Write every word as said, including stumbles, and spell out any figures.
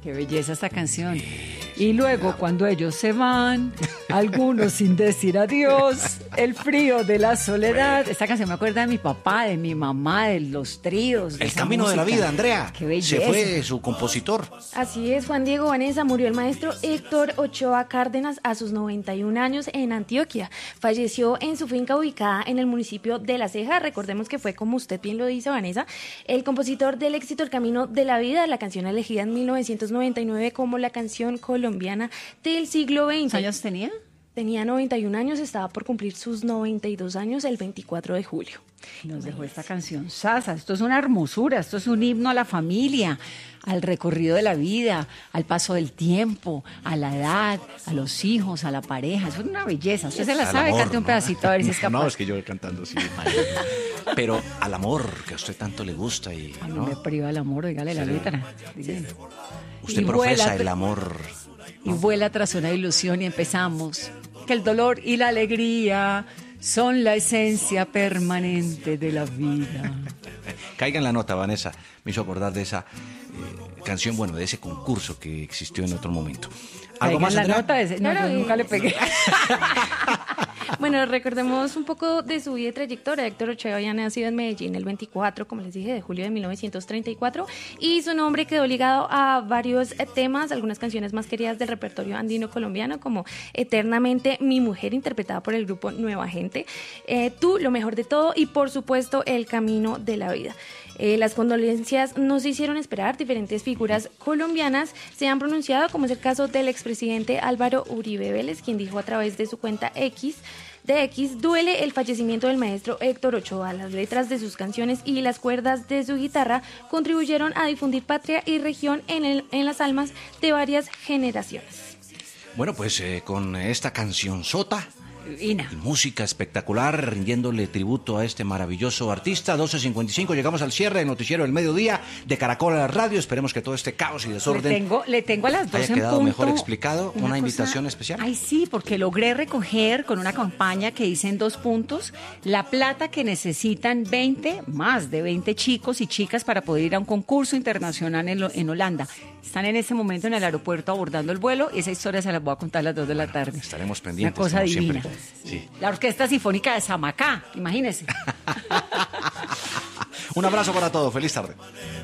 Qué belleza esta canción. Y luego cuando ellos se van, algunos sin decir adiós, el frío de la soledad. Esta canción me acuerda de mi papá, de mi mamá, de los tríos. De El esa camino música. de la vida, Andrea. Qué belleza. Se fue su compositor. Así es, Juan Diego Vanessa, murió el maestro Héctor Ochoa Cárdenas a sus noventa y un años en Antioquia. Falleció en su finca ubicada en el municipio de La Ceja. Recordemos que fue, como usted bien lo dice, Vanessa, el compositor del éxito El Camino de la Vida, la canción elegida en mil novecientos noventa y nueve como la canción colombiana del siglo veinte. ¿Cuántos años tenía? Tenía noventa y un años, estaba por cumplir sus noventa y dos años el veinticuatro de julio. Nos dejó esta canción Sasa. Esto es una hermosura, esto es un himno a la familia, al recorrido de la vida, al paso del tiempo, a la edad, a los hijos, a la pareja. Eso es una belleza. Usted se la Al sabe, amor, cante un ¿no? pedacito a ver si es capaz. No, es que yo cantando sí. Pero al amor que a usted tanto le gusta y A mí ¿no? me priva el amor, dígale la letra. Dígale. Usted Y profesa vuela- el amor. Y vuela tras una ilusión y empezamos. Que el dolor y la alegría son la esencia permanente de la vida. Caiga en la nota, Vanessa. Me hizo acordar de esa eh, canción, bueno, de ese concurso que existió en otro momento. ¿Algo Caiga más, en la Andrea? nota de ese- No, Claro, yo y- nunca le pegué. Bueno, recordemos un poco de su vida y trayectoria. Héctor Ochoa había nacido en Medellín el veinticuatro, como les dije, de julio de mil novecientos treinta y cuatro, y su nombre quedó ligado a varios eh, temas, algunas canciones más queridas del repertorio andino colombiano, como Eternamente, Mi Mujer, interpretada por el grupo Nueva Gente, eh, Tú, Lo Mejor de Todo, y por supuesto El Camino de la Vida. Eh, las condolencias no se hicieron esperar. Diferentes figuras colombianas se han pronunciado, como es el caso del expresidente Álvaro Uribe Vélez, quien dijo a través de su cuenta X, de X, duele el fallecimiento del maestro Héctor Ochoa. Las letras de sus canciones y las cuerdas de su guitarra contribuyeron a difundir patria y región en, el, en las almas de varias generaciones. Bueno, pues eh, con esta canción sota Ina. y música espectacular, rindiéndole tributo a este maravilloso artista. doce cincuenta y cinco, llegamos al cierre del noticiero del mediodía de Caracol a la radio. Esperemos que todo este caos y Le desorden tengo, le tengo a las dos haya en quedado punto mejor explicado. Una, cosa- invitación especial. Ay, sí, porque logré recoger con una campaña que hice en dos puntos la plata que necesitan veinte, más de veinte chicos y chicas para poder ir a un concurso internacional en, Lo- en Holanda. Están en ese momento en el aeropuerto abordando el vuelo y esa historia se las voy a contar a las dos de la tarde. Estaremos pendientes, Una cosa como divina. siempre. Sí. La Orquesta Sinfónica de Samacá, imagínense. Un abrazo para todos. Feliz tarde.